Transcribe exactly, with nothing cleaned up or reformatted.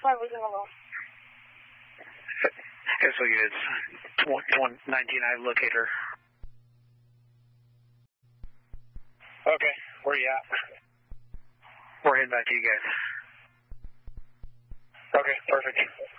five was in the low. S O U is nineteen I locator. Okay, where are you at? We're heading back to you guys. Okay, perfect.